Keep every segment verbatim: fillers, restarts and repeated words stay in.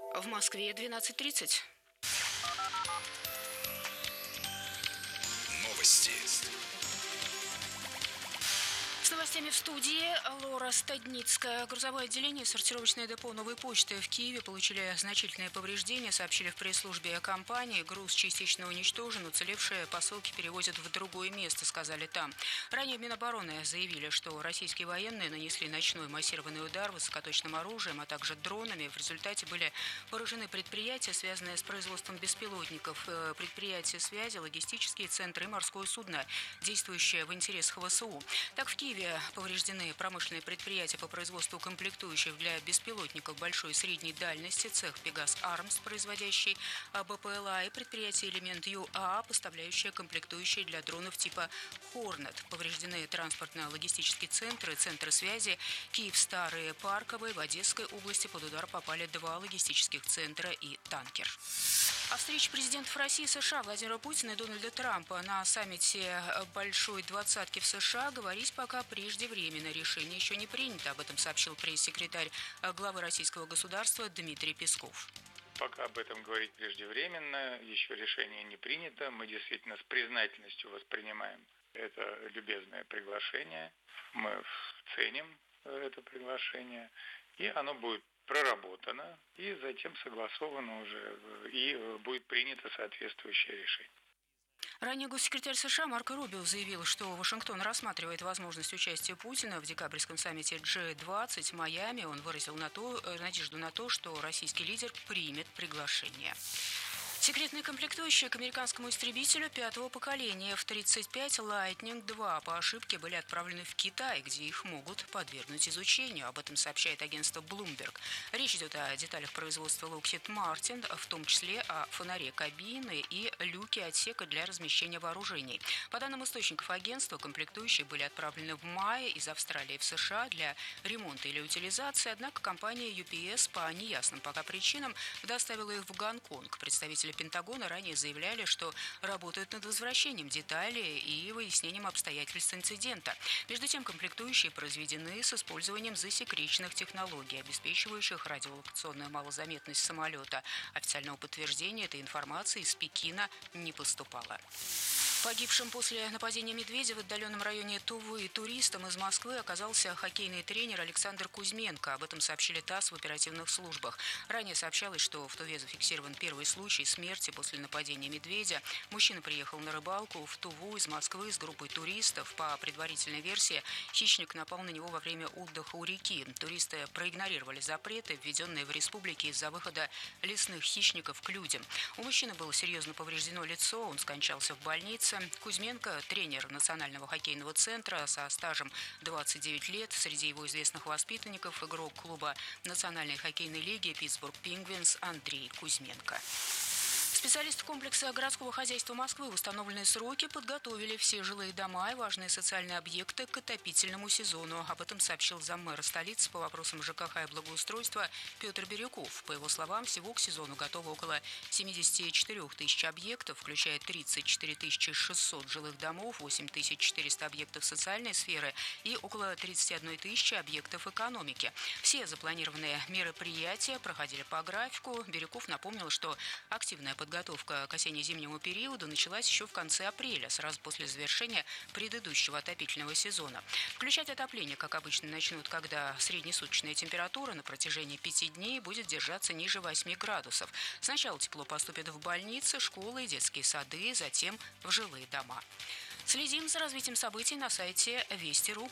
В Москве двенадцать тридцать. Новости. С новостями в студии Лора Стадницкая. Грузовое отделение и сортировочное депо «Новой почты» в Киеве получили значительные повреждения, сообщили в пресс-службе компании. Груз частично уничтожен, уцелевшие посылки перевозят в другое место, сказали там. Ранее в Минобороны заявили, что российские военные нанесли ночной массированный удар высокоточным оружием, а также дронами. В результате были поражены предприятия, связанные с производством беспилотников, предприятия связи, логистические центры и морское судно, действующее в интересах ВСУ. Так, в Киеве повреждены промышленные предприятия по производству комплектующих для беспилотников большой и средней дальности, цех «Пегас Армс», производящий БПЛА, и предприятие «Элемент ЮА», поставляющее комплектующие для дронов типа «Хорнет». Повреждены транспортно-логистические центры, центры связи Киев-Старые, Парковой. В Одесской области под удар попали два логистических центра и танкер. О встрече президентов России и США Владимира Путина и Дональда Трампа на саммите Большой Двадцатки в США говорить пока преждевременно. Решение еще не принято. Об этом сообщил пресс-секретарь главы российского государства Дмитрий Песков. Пока об этом говорить преждевременно, еще решение не принято. Мы действительно с признательностью воспринимаем это любезное приглашение. Мы ценим это приглашение, и оно будет проработано и затем согласовано уже, и будет принято соответствующее решение. Ранее госсекретарь США Марко Рубио заявил, что Вашингтон рассматривает возможность участия Путина в декабрьском саммите джи двадцать в Майами. Он выразил на то, надежду на то, что российский лидер примет приглашение. Секретные комплектующие к американскому истребителю пятого поколения эф тридцать пять Lightning два по ошибке были отправлены в Китай, где их могут подвергнуть изучению. Об этом сообщает агентство Bloomberg. Речь идет о деталях производства Lockheed Martin, в том числе о фонаре кабины и люке отсека для размещения вооружений. По данным источников агентства, комплектующие были отправлены в мае из Австралии в США для ремонта или утилизации, однако компания ю пи эс по неясным пока причинам доставила их в Гонконг. Представители Пентагона ранее заявляли, что работают над возвращением деталей и выяснением обстоятельств инцидента. Между тем, комплектующие произведены с использованием засекреченных технологий, обеспечивающих радиолокационную малозаметность самолета. Официального подтверждения этой информации из Пекина не поступало. Погибшим после нападения медведя в отдаленном районе Тувы туристом из Москвы оказался хоккейный тренер Александр Кузьменко. Об этом сообщили ТАСС в оперативных службах. Ранее сообщалось, что в Туве зафиксирован первый случай смерти после нападения медведя. Мужчина приехал на рыбалку в Туву из Москвы с группой туристов. По предварительной версии, хищник напал на него во время отдыха у реки. Туристы проигнорировали запреты, введенные в республике из-за выхода лесных хищников к людям. У мужчины было серьезно повреждено лицо, он скончался в больнице. Кузьменко – тренер Национального хоккейного центра со стажем двадцать девять лет. Среди его известных воспитанников – игрок клуба Национальной хоккейной лиги «Питтсбург Пингвинс» Андрей Кузьменко. Специалисты комплекса городского хозяйства Москвы в установленные сроки подготовили все жилые дома и важные социальные объекты к отопительному сезону. Об этом сообщил заммэра столицы по вопросам ЖКХ и благоустройства Петр Бирюков. По его словам, всего к сезону готово около семьдесят четыре тысячи объектов, включая тридцать четыре тысячи шестьсот жилых домов, восемь тысяч четыреста объектов социальной сферы и около тридцать одна тысяча объектов экономики. Все запланированные мероприятия проходили по графику. Бирюков напомнил, что активная подготовка Подготовка к осенне-зимнему периоду началась еще в конце апреля, сразу после завершения предыдущего отопительного сезона. Включать отопление, как обычно, начнут, когда среднесуточная температура на протяжении пяти дней будет держаться ниже восьми градусов. Сначала тепло поступит в больницы, школы и детские сады, затем в жилые дома. Следим за развитием событий на сайте Вести точка ру.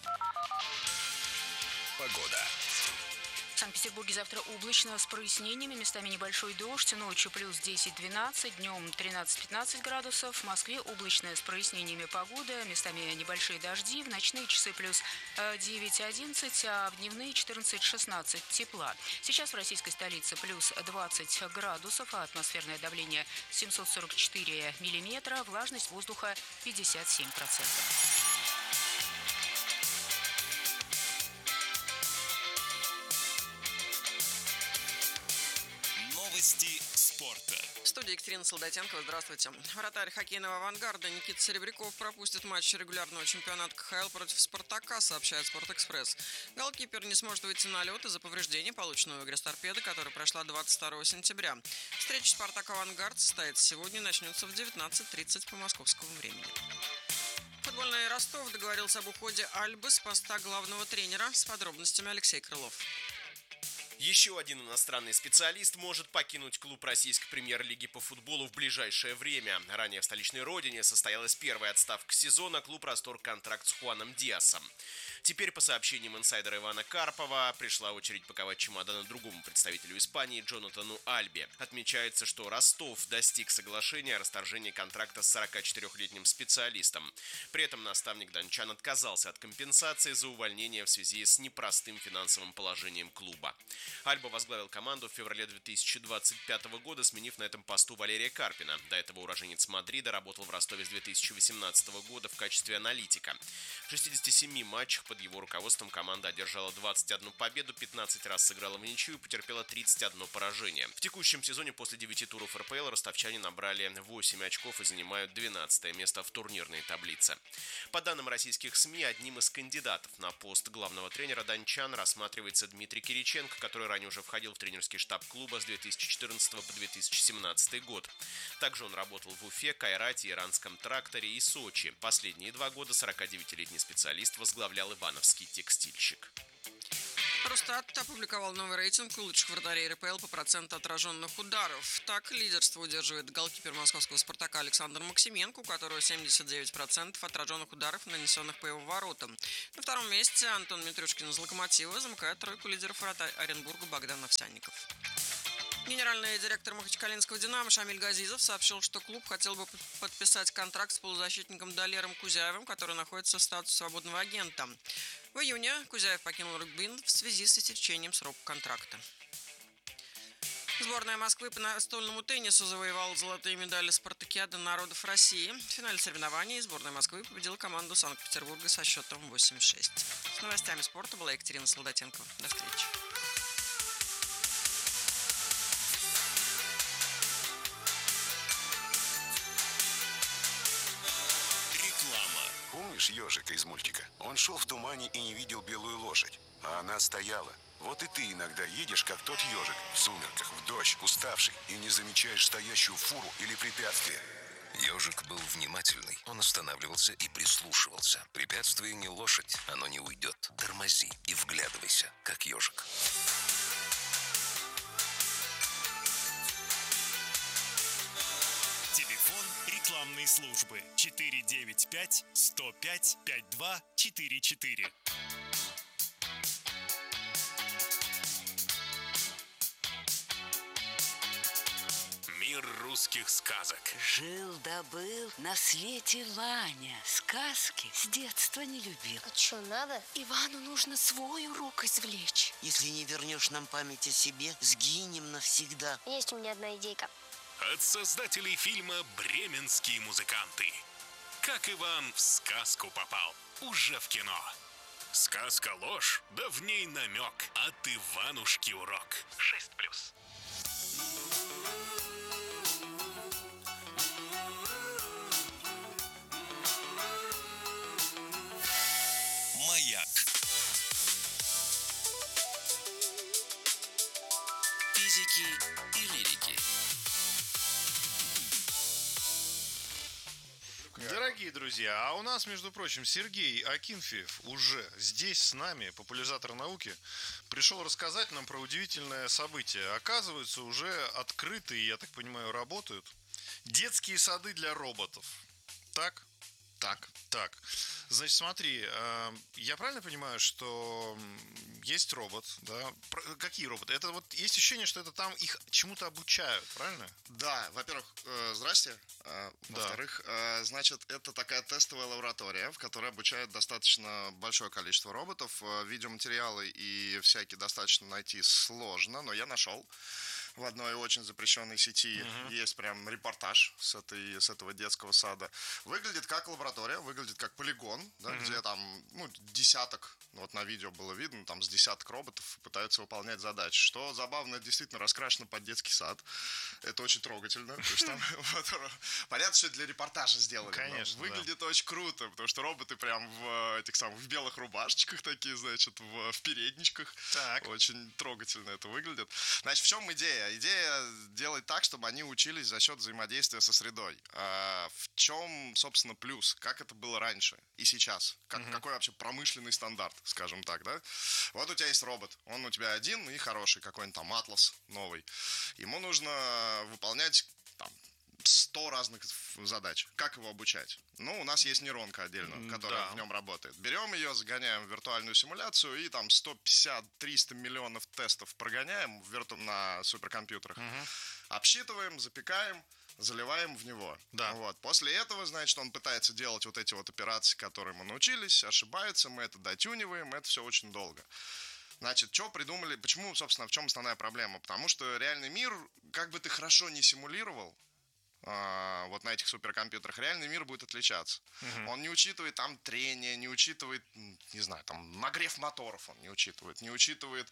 Погода. В Санкт-Петербурге завтра облачно с прояснениями, местами небольшой дождь, ночью плюс десять-двенадцать, днем тринадцать-пятнадцать градусов. В Москве облачная с прояснениями погода, местами небольшие дожди, в ночные часы плюс девять-одиннадцать, а в дневные четырнадцать-шестнадцать тепла. Сейчас в российской столице плюс двадцать градусов, а атмосферное давление семьсот сорок четыре миллиметра, влажность воздуха пятьдесят семь процентов. Новости спорта. спорта. В студии Екатерина Солдатенкова. Здравствуйте. Вратарь хоккейного «Авангарда» Никита Серебряков пропустит матч регулярного чемпионата ка ха эл против «Спартака», сообщает «Спортэкспресс». Голкипер не сможет выйти на лед из-за повреждения, полученного в игре с «Торпедо», которая прошла двадцать второго сентября. Встреча «Спартак-Авангард» состоится сегодня и начнется в девятнадцать тридцать по московскому времени. Футбольный Ростов договорился об уходе Альбы с поста главного тренера. С подробностями Алексей Крылов. Еще один иностранный специалист может покинуть клуб российской премьер-лиги по футболу в ближайшее время. Ранее в столичной родине состоялась первая отставка сезона. Клуб расторг контракт с Хуаном Диасом. Теперь, по сообщениям инсайдера Ивана Карпова, пришла очередь паковать чемоданы другому представителю Испании Джонатану Альбе. Отмечается, что Ростов достиг соглашения о расторжении контракта с сорокачетырёхлетним специалистом. При этом наставник дончан отказался от компенсации за увольнение в связи с непростым финансовым положением клуба. Альба возглавил команду в феврале две тысячи двадцать пятого года, сменив на этом посту Валерия Карпина. До этого уроженец Мадрида работал в Ростове с две тысячи восемнадцатого года в качестве аналитика. В шестидесяти семи матчах под его руководством команда одержала двадцать одну победу, пятнадцать раз сыграла в ничью и потерпела тридцать одно поражение. В текущем сезоне после девяти туров эр пэ эл ростовчане набрали восемь очков и занимают двенадцатое место в турнирной таблице. По данным российских СМИ, одним из кандидатов на пост главного тренера дончан рассматривается Дмитрий Кириченко, который ранее уже входил в тренерский штаб клуба с две тысячи четырнадцатого по две тысячи семнадцатый год. Также он работал в Уфе, Кайрате, Иранском тракторе и Сочи. Последние два года сорокадевятилетний специалист возглавлял Ивановский текстильщик. Росстат опубликовал новый рейтинг лучших вратарей эр пэ эл по проценту отраженных ударов. Так, лидерство удерживает голкипер московского «Спартака» Александр Максименко, у которого семьдесят девять процентов отраженных ударов, нанесенных по его воротам. На втором месте Антон Митрюшкин из «Локомотива» замыкает тройку лидеров вратарь Оренбурга Богдан Овсянников. Генеральный директор махачкалинского «Динамо» Шамиль Газизов сообщил, что клуб хотел бы подписать контракт с полузащитником Далером Кузяевым, который находится в статусе свободного агента. В июне Кузяев покинул Рубин в связи с истечением срока контракта. Сборная Москвы по настольному теннису завоевала золотые медали Спартакиады народов России. В финале соревнований сборная Москвы победила команду Санкт-Петербурга со счетом восемь шесть. С новостями спорта была Екатерина Солдатенкова. До встречи. Помнишь ежика из мультика? Он шел в тумане и не видел белую лошадь, а она стояла. Вот и ты иногда едешь, как тот ежик, в сумерках, в дождь, уставший, и не замечаешь стоящую фуру или препятствие. Ежик был внимательный. Он останавливался и прислушивался. Препятствие не лошадь, оно не уйдет. Тормози и вглядывайся, как ежик. Телефон рекламной службы четыре девять пять сто пять пятьдесят два четыре четыре. Мир русских сказок. Жил-да-был на свете Ваня. Сказки с детства не любил. А что, надо? Ивану нужно свой урок извлечь. Если не вернешь нам память о себе, сгинем навсегда. Есть у меня одна идейка. От создателей фильма «Бременские музыканты». Как Иван в сказку попал, уже в кино. Сказка ложь, да в ней намек. От Иванушки урок. шесть плюс. Маяк. Физики и лирики. Дорогие друзья, а у нас, между прочим, Сергей Акинфеев уже здесь с нами, популяризатор науки, пришел рассказать нам про удивительное событие. Оказывается, уже открыты, я так понимаю, работают детские сады для роботов. Так? Так. Так. Значит, смотри, я правильно понимаю, что есть робот, да? Какие роботы? Это вот есть ощущение, что это там их чему-то обучают, правильно? Да, во-первых, здрасте. Во-вторых, да. Значит, это такая тестовая лаборатория, в которой обучают достаточно большое количество роботов. Видеоматериалы и всякие достаточно найти сложно, но я нашел. в одной очень запрещенной сети. Uh-huh. Есть прям репортаж с, этой, с этого детского сада. Выглядит как лаборатория, выглядит как полигон, да, uh-huh. где там ну, десяток, вот на видео было видно, там с десяток роботов пытаются выполнять задачи. Что забавно, это действительно раскрашено под детский сад. Это очень трогательно. То есть там, понятно, что это для репортажа сделали. Конечно, выглядит да. очень круто, потому что роботы прям в этих самых в белых рубашечках такие, значит, в, в передничках. Так. Очень трогательно это выглядит. Значит, в чем идея? Идея делать так, чтобы они учились за счет взаимодействия со средой. А в чем, собственно, плюс? Как это было раньше и сейчас? Как, uh-huh. Какой вообще промышленный стандарт, скажем так, да? Вот у тебя есть робот, он у тебя один и хороший, какой-нибудь там Атлас новый. Ему нужно выполнять там сто разных задач. Как его обучать? Ну, у нас есть нейронка отдельно, которая да. в нем работает. Берем ее, загоняем в виртуальную симуляцию и там сто пятьдесят - триста миллионов тестов прогоняем в вирту... на суперкомпьютерах. Угу. Обсчитываем, запекаем, заливаем в него. Да. Вот. После этого, значит, он пытается делать вот эти вот операции, которые мы научились, ошибается, мы это дотюниваем, это все очень долго. Значит, что придумали, почему, собственно, в чем основная проблема? Потому что реальный мир, как бы ты хорошо не симулировал, а, вот на этих суперкомпьютерах, реальный мир будет отличаться. Uh-huh. Он не учитывает там трение, не учитывает, не знаю, там нагрев моторов он не учитывает, не учитывает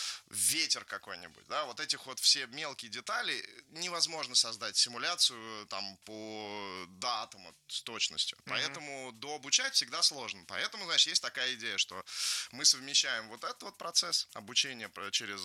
ветер какой-нибудь, да, вот этих вот все мелкие детали невозможно создать симуляцию там по до атома с точностью, uh-huh. поэтому дообучать всегда сложно, поэтому, значит, есть такая идея, что мы совмещаем вот этот вот процесс обучения через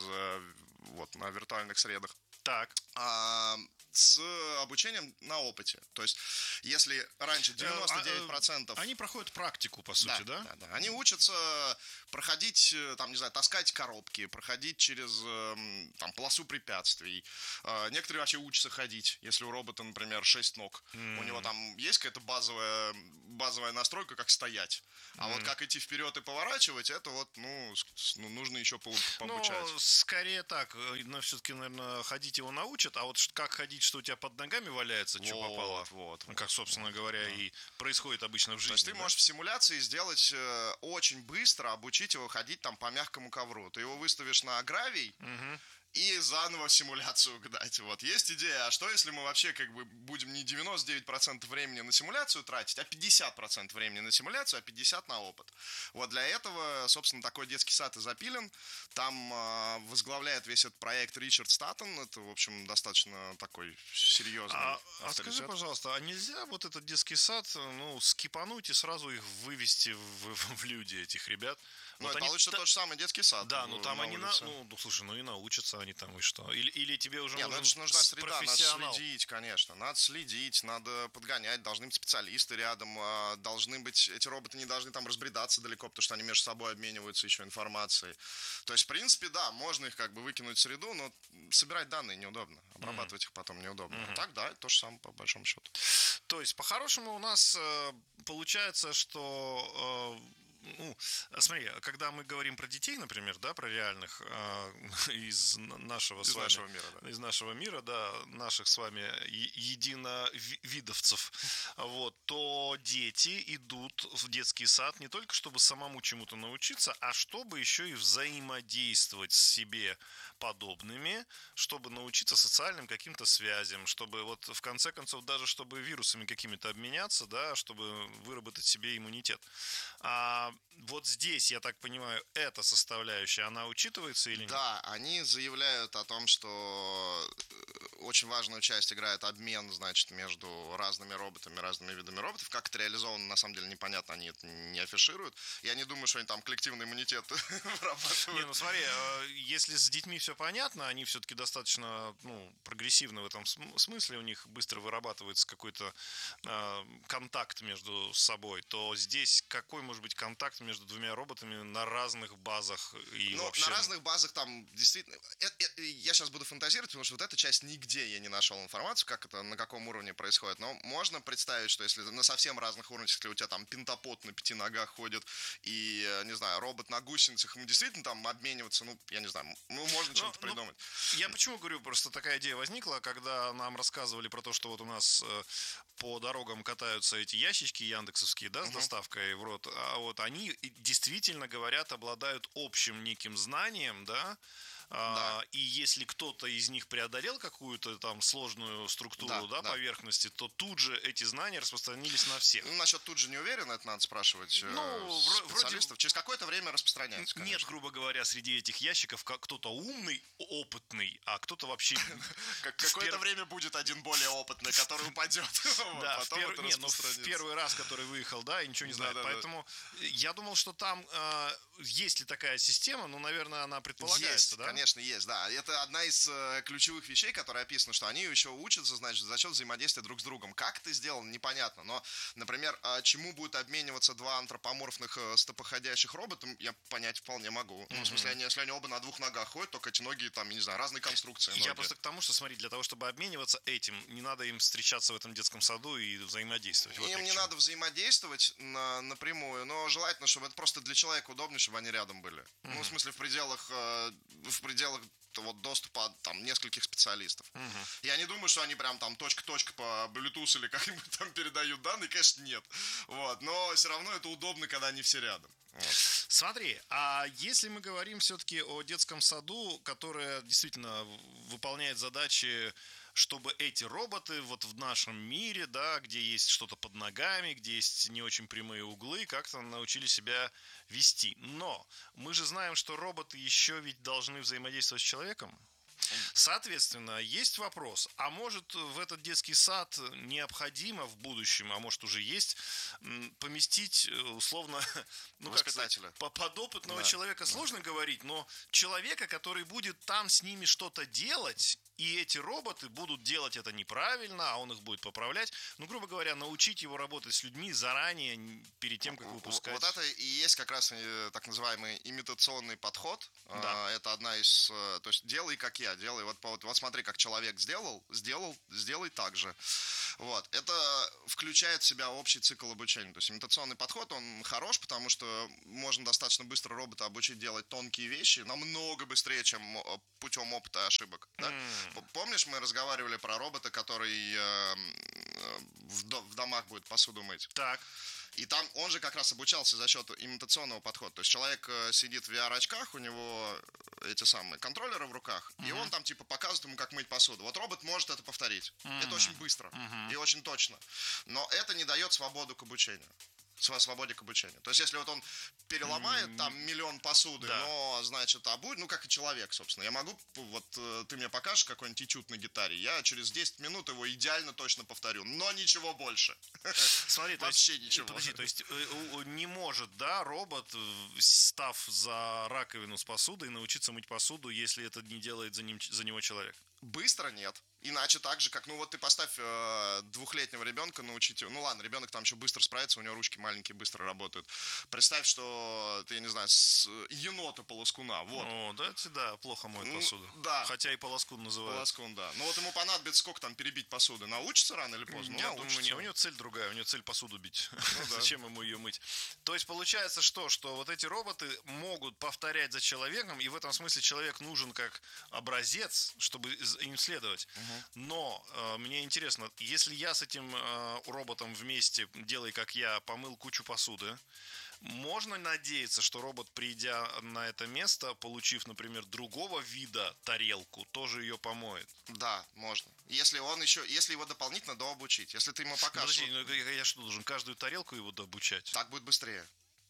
вот на виртуальных средах, так, а, с обучением на опыте. То есть, если раньше девяносто девять процентов... Они проходят практику, по сути, да? Да, да, да. Они учатся проходить, там, не знаю, таскать коробки, проходить через там, полосу препятствий. Некоторые вообще учатся ходить. Если у робота, например, шесть ног, mm. у него там есть какая-то базовая, базовая настройка, как стоять. А mm. вот как идти вперед и поворачивать, это вот, ну, ну нужно еще по- пообучать. Ну, скорее так. Но все-таки, наверное, ходить его научат, а вот как ходить, что у тебя под ногами валяется, что вот, попало. Вот, вот, как, собственно говоря, да. и происходит обычно в жизни. То есть ты да? можешь в симуляции сделать э, очень быстро, обучить его ходить там по мягкому ковру. Ты его выставишь на гравий, угу. и заново симуляцию гнать. Вот. Есть идея, а что если мы вообще как бы будем не девяносто девять процентов времени на симуляцию тратить, а пятьдесят процентов времени на симуляцию, а пятьдесят процентов на опыт. Вот для этого, собственно, такой детский сад и запилен. Там э, возглавляет весь этот проект Ричард Статтон. Это, в общем, достаточно такой серьезный а, авторитет. А скажи, пожалуйста, а нельзя вот этот детский сад, ну, скипануть и сразу их вывести в, в люди, этих ребят? Ну, вот это они, получится та... тот же самый детский сад. Да, ну там на они на, ну, ну, слушай, ну и научатся они там, и что? Или, или тебе уже Нет, нужен ну, нужна среда, профессионал? Надо следить, конечно. Надо следить, надо подгонять, должны быть специалисты рядом, должны быть, эти роботы не должны там разбредаться далеко, потому что они между собой обмениваются еще информацией. То есть, в принципе, да, можно их как бы выкинуть в среду, но собирать данные неудобно, обрабатывать mm-hmm. их потом неудобно. Mm-hmm. Так, да, то же самое по большому счету. То есть, по-хорошему у нас э, получается, что... Э, Ну, смотри, когда мы говорим про детей, например, да, про реальных э, из нашего из с вами, нашего мира, да. из нашего мира, да, наших с вами единовидовцев, вот, то дети идут в детский сад не только чтобы самому чему-то научиться, а чтобы еще и взаимодействовать с себе подобными, чтобы научиться социальным каким-то связям, чтобы вот в конце концов даже чтобы вирусами какими-то обменяться, да, чтобы выработать себе иммунитет. А вот здесь, я так понимаю, эта составляющая, она учитывается или нет? Да, они заявляют о том, что очень важную часть играет обмен, значит, между разными роботами, разными видами роботов. Как это реализовано, на самом деле, непонятно, они это не афишируют. Я не думаю, что они там коллективный иммунитет вырабатывают. Не, ну смотри, если с детьми все понятно, они все-таки достаточно, ну, прогрессивны в этом смысле, у них быстро вырабатывается какой-то э, контакт между собой, то здесь какой может быть контакт между двумя роботами на разных базах и ну, вообще... на разных базах там действительно... Я сейчас буду фантазировать, потому что вот эта часть нигде я не нашел информацию, как это, на каком уровне происходит. Но можно представить, что если на совсем разных уровнях, если у тебя там пентапод на пяти ногах ходит и, не знаю, робот на гусеницах, ему действительно там обмениваться, ну, я не знаю, ну, можно что-то ну, придумать. Ну, я почему говорю, просто такая идея возникла, когда нам рассказывали про то, что вот у нас э, по дорогам катаются эти ящички яндексовские, да, с uh-huh. доставкой в рот, а вот они действительно, говорят, обладают общим неким знанием, да, Да. И если кто-то из них преодолел какую-то там сложную структуру, да, да, да. поверхности, то тут же эти знания распространились на всех. Ну, насчет тут же не уверен, это надо спрашивать ну, специалистов. Вроде... Через какое-то время распространяется, конечно. Нет, грубо говоря, среди этих ящиков кто-то умный, опытный, а кто-то вообще... Какое-то время будет один более опытный, который упадет. Да, в первый раз, который выехал, да, и ничего не знает. Поэтому я думал, что там есть ли такая система, ну, наверное, она предполагается, да? Конечно, есть, да. Это одна из э, ключевых вещей, которая описана, что они еще учатся, значит, за счет взаимодействия друг с другом. Как это сделано, непонятно. Но, например, э, чему будут обмениваться два антропоморфных э, стопоходящих робота, я понять вполне могу. Mm-hmm. Ну, в смысле, они, если они оба на двух ногах ходят, только эти ноги, там, не знаю, разные конструкции. Я ноги. Просто к тому, что, смотри, для того, чтобы обмениваться этим, не надо им встречаться в этом детском саду и взаимодействовать. Вот им не надо взаимодействовать на, напрямую, но желательно, чтобы это просто для человека удобнее, чтобы они рядом были. Mm-hmm. Ну, в смысле, в пределах, э, в пределах вот доступа там нескольких специалистов. Uh-huh. Я не думаю, что они прям там точка-точка по Bluetooth или как-нибудь там передают данные, конечно, нет. Вот. Но все равно это удобно, когда они все рядом. Вот. Смотри, а если мы говорим все-таки о детском саду, которое действительно выполняет задачи, чтобы эти роботы вот в нашем мире, да, где есть что-то под ногами, где есть не очень прямые углы, как-то научили себя вести. Но мы же знаем, что роботы еще ведь должны взаимодействовать с человеком. Соответственно, есть вопрос, а может в этот детский сад необходимо в будущем, а может уже есть, поместить условно, ну как сказать, подопытного да. человека сложно да. говорить, но человека, который будет там с ними что-то делать, и эти роботы будут делать это неправильно, а он их будет поправлять. Ну, грубо говоря, научить его работать с людьми заранее, перед тем, как выпускать. Вот это и есть как раз так называемый имитационный подход. Да. Это одна из... То есть делай, как я, делай. Вот, вот, вот смотри, как человек сделал, сделал, сделай так же. Вот. Это включает в себя общий цикл обучения. То есть имитационный подход, он хорош, потому что можно достаточно быстро робота обучить делать тонкие вещи, намного быстрее, чем путем опыта и ошибок. Да? Mm. Помнишь, мы разговаривали про робота, который э, в, до, в домах будет посуду мыть? Так. И там он же как раз обучался за счет имитационного подхода. То есть человек сидит в ви ар-очках, у него эти самые контроллеры в руках, uh-huh. и он там типа показывает ему, как мыть посуду. Вот робот может это повторить. Uh-huh. Это очень быстро uh-huh. и очень точно. Но это не дает свободу к обучению. Свободе к обучению. То есть, если вот он переломает там миллион посуды, да. но, значит, а будет, ну, как и человек, собственно. Я могу, вот, ты мне покажешь какой-нибудь этюд на гитаре, я через десять минут его идеально точно повторю, но ничего больше. Смотри, вообще есть, ничего. Подожди, то есть, не может, да, робот, став за раковину с посудой, научиться мыть посуду, если это не делает за, ним, за него человек? Быстро нет. Иначе так же, как, ну вот ты поставь э, двухлетнего ребенка, научить его. Ну ладно, ребенок там еще быстро справится, у него ручки маленькие, быстро работают. Представь, что ты, я не знаю, с енота полоскуна, вот. О, да, это да, плохо моет посуду. Да. Хотя и полоскун называют. Полоскун, да. Ну вот ему понадобится сколько там перебить посуды? Научится рано или поздно? Я думаю, не, у него цель другая, у него цель посуду бить. Ну, да. Зачем ему ее мыть? То есть получается что? Что вот эти роботы могут повторять за человеком, и в этом смысле человек нужен как образец, чтобы им следовать. Угу. Но э, мне интересно, если я с этим э, роботом вместе, делай как я, помыл кучу посуды, можно надеяться, что робот, придя на это место, получив, например, другого вида тарелку, тоже ее помоет? Да, можно. Если он еще, если его дополнительно дообучить, если ты ему покажешь... Подожди, ну, я, я что, должен каждую тарелку его дообучать? Так будет быстрее.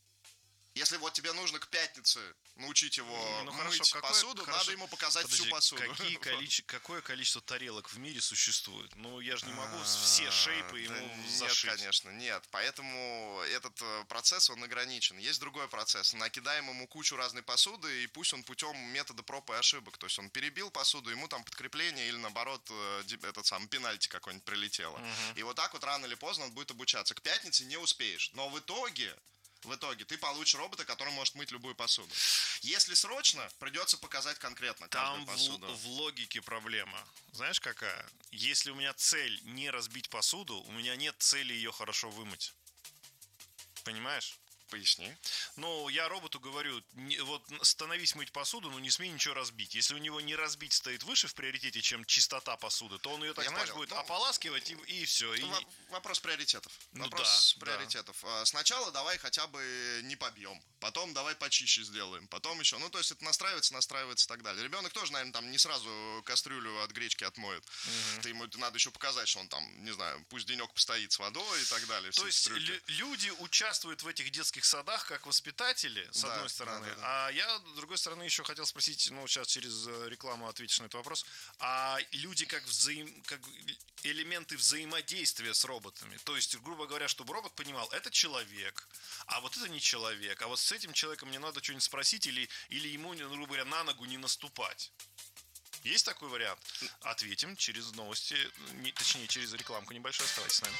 Если вот тебе нужно к пятнице научить его ну, мыть хорошо, посуду, какое, надо хорошо. ему показать Подожди, всю посуду. Какие количе, какое количество тарелок в мире существует? Ну, я же не могу все шейпы ему да зашить. Нет, конечно, нет. Поэтому этот процесс, он ограничен. Есть другой процесс. Накидаем ему кучу разной посуды, и пусть он путем метода проб и ошибок. То есть он перебил посуду, ему там подкрепление или, наоборот, этот сам пенальти какой-нибудь прилетело. Угу. И вот так вот рано или поздно он будет обучаться. К пятнице не успеешь. Но в итоге... В итоге ты получишь робота, который может мыть любую посуду. Если срочно, придется показать конкретно каждую Там посуду. В, в логике проблема. Знаешь какая? Если у меня цель не разбить посуду, у меня нет цели ее хорошо вымыть. Понимаешь? Поясни. Ну, я роботу говорю, не, вот становись мыть посуду, но не смей ничего разбить. Если у него не разбить стоит выше в приоритете, чем чистота посуды, то он ее, так Я знаешь, понял. будет Ну, ополаскивать и, и все. И... В- вопрос приоритетов. Ну вопрос да, приоритетов. А, Сначала давай хотя бы не побьем, потом давай почище сделаем, потом еще. Ну, то есть это настраивается, настраивается и так далее. Ребенок тоже, наверное, там не сразу кастрюлю от гречки отмоет. Мгм. Ты ему надо еще показать, что он там, не знаю, пусть денек постоит с водой и так далее. То все есть эти трюки. лю- люди участвуют в этих детских садах как воспитатели, с Да, одной стороны. да, да, да. А я, с другой стороны, еще хотел спросить, ну, сейчас через э, рекламу ответишь на этот вопрос. А люди как, взаим... как элементы взаимодействия с роботами. То есть, грубо говоря, чтобы робот понимал, это человек, а вот это не человек. А вот с этим человеком мне надо что-нибудь спросить или, или ему, грубо говоря, на ногу не наступать. Есть такой вариант? Ответим через новости, не- точнее, через рекламку небольшую. Оставайтесь с нами.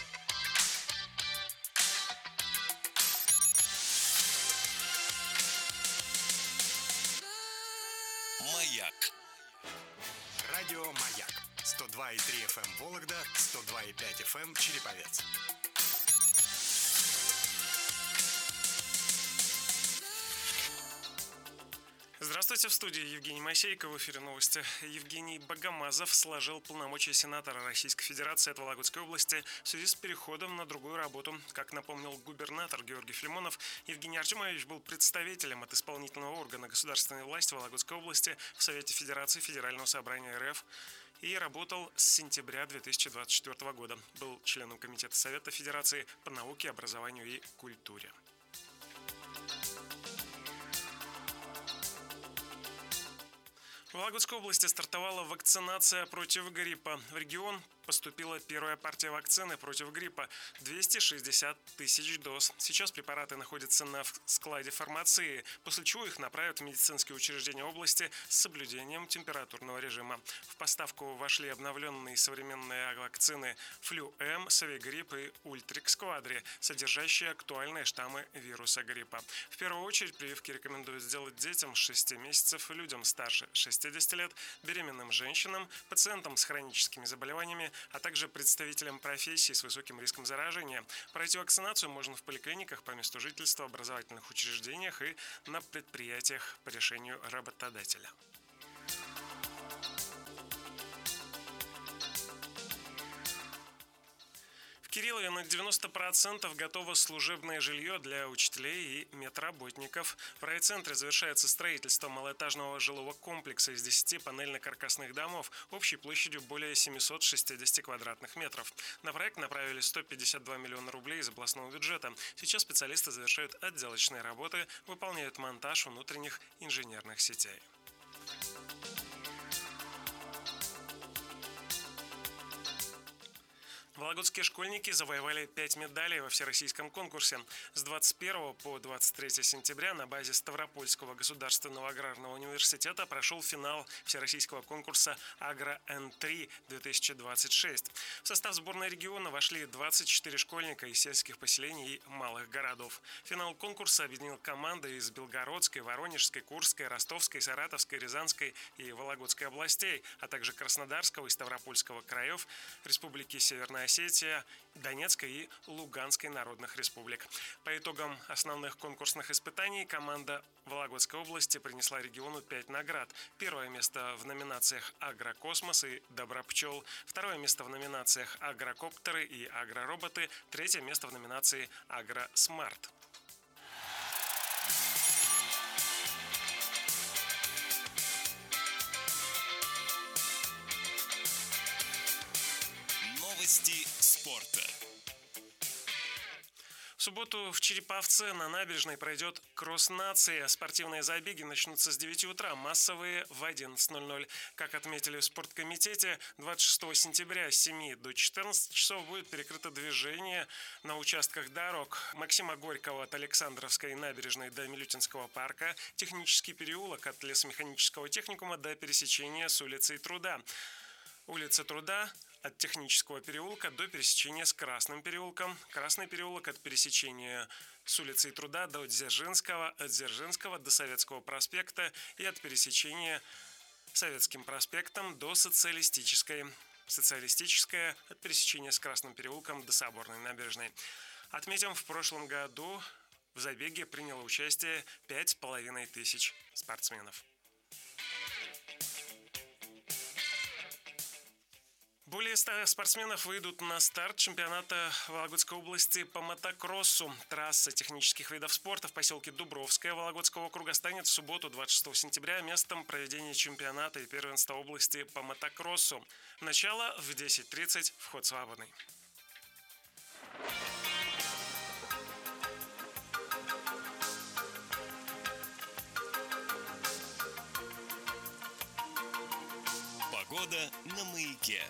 Маяк. Радио «Маяк». сто два и три эф эм Вологда, сто два и пять эф эм Череповец. Здравствуйте, в студии Евгений Мосейко, в эфире новости. Евгений Богомазов сложил полномочия сенатора Российской Федерации от Вологодской области в связи с переходом на другую работу. Как напомнил губернатор Георгий Филимонов, Евгений Артемович был представителем от исполнительного органа государственной власти Вологодской области в Совете Федерации Федерального собрания эр эф и работал с сентября две тысячи двадцать четвёртого года. Был членом Комитета Совета Федерации по науке, образованию и культуре. В Вологодской области стартовала вакцинация против гриппа. В регион поступила первая партия вакцины против гриппа – двести шестьдесят тысяч доз. Сейчас препараты находятся на складе фармации, после чего их направят в медицинские учреждения области с соблюдением температурного режима. В поставку вошли обновленные современные вакцины Флю-М, Совигрипп и Ультрикс Квадри, содержащие актуальные штаммы вируса гриппа. В первую очередь прививки рекомендуют сделать детям с шести месяцев, людям старше шестидесяти лет, беременным женщинам, пациентам с хроническими заболеваниями, а также представителям профессий с высоким риском заражения. Пройти вакцинацию можно в поликлиниках по месту жительства, образовательных учреждениях и на предприятиях по решению работодателя. В Кириллове на девяносто процентов готово служебное жилье для учителей и медработников. В райцентре завершается строительство малоэтажного жилого комплекса из десяти панельно-каркасных домов общей площадью более семисот шестидесяти квадратных метров. На проект направили сто пятьдесят два миллиона рублей из областного бюджета. Сейчас специалисты завершают отделочные работы, выполняют монтаж внутренних инженерных сетей. Вологодские школьники завоевали пять медалей во всероссийском конкурсе. С двадцать первого по двадцать третье сентября на базе Ставропольского государственного аграрного университета прошел финал всероссийского конкурса «Агро-Н три две тысячи двадцать шесть». В состав сборной региона вошли двадцать четыре школьника из сельских поселений и малых городов. Финал конкурса объединил команды из Белгородской, Воронежской, Курской, Ростовской, Саратовской, Рязанской и Вологодской областей, а также Краснодарского и Ставропольского краев, Республики Северная Осетия, Донецкой и Луганской народных республик. По итогам основных конкурсных испытаний команда Вологодской области принесла региону пять наград. Первое место в номинациях «Агрокосмос» и «Добропчел», второе место в номинациях «Агрокоптеры» и «Агророботы», третье место в номинации «Агросмарт». Новости спорта. В субботу в Череповце на набережной пройдет кросс-нация. Спортивные забеги начнутся с девяти утра, массовые в одиннадцать ноль ноль. Как отметили в спорткомитете, двадцать шестого сентября с семи до четырнадцати часов будет перекрыто движение на участках дорог Максима Горького от Александровской набережной до Милютинского парка, Технический переулок от лесомеханического техникума до пересечения с улицей Труда. Улица Труда от Технического переулка до пересечения с Красным переулком, Красный переулок от пересечения с улицей Труда до Дзержинского, от Дзержинского до Советского проспекта и от пересечения Советским проспектом до Социалистической. Социалистическая от пересечения с Красным переулком до Соборной набережной. Отметим, в прошлом году в В забеге приняло участие пять с половиной тысяч спортсменов. Более ста спортсменов выйдут на старт чемпионата Вологодской области по мотокроссу. Трасса технических видов спорта в поселке Дубровское Вологодского округа станет в субботу, двадцать шестого сентября, местом проведения чемпионата и первенства области по мотокроссу. Начало в десять тридцать, вход свободный. Погода на Маяке.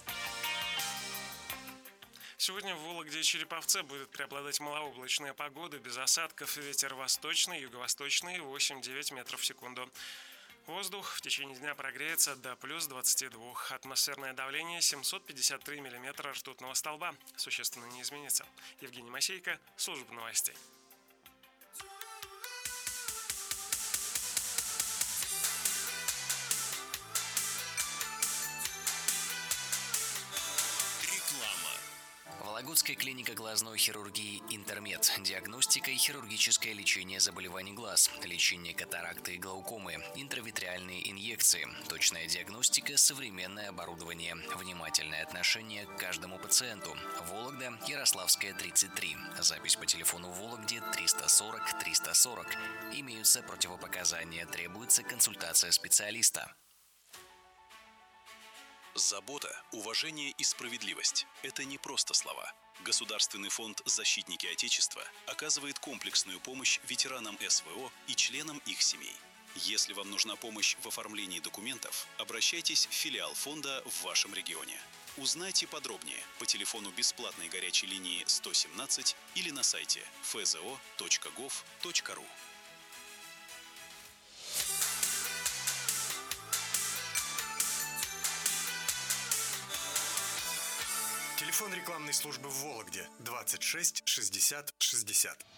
Сегодня в Вологде и Череповце будет преобладать малооблачная погода, без осадков, ветер восточный, юго-восточный восемь-девять метров в секунду. Воздух в течение дня прогреется до плюс двадцати двух. Атмосферное давление семьсот пятьдесят три миллиметра ртутного столба. Существенно не изменится. Евгений Масейко, служба новостей. Вологодская клиника глазной хирургии «Интермед». Диагностика и хирургическое лечение заболеваний глаз, лечение катаракты и глаукомы, интравитреальные инъекции, точная диагностика, современное оборудование, внимательное отношение к каждому пациенту. Вологда, Ярославская, тридцать три. Запись по телефону в Вологде триста сорок триста сорок. Имеются противопоказания, требуется консультация специалиста. Забота, уважение и справедливость – это не просто слова. Государственный фонд «Защитники Отечества» оказывает комплексную помощь ветеранам эс вэ о и членам их семей. Если вам нужна помощь в оформлении документов, обращайтесь в филиал фонда в вашем регионе. Узнайте подробнее по телефону бесплатной горячей линии сто семнадцать или на сайте эф зэ о точка гов точка ру. Телефон рекламной службы в Вологде двадцать шесть шестьдесят шестьдесят.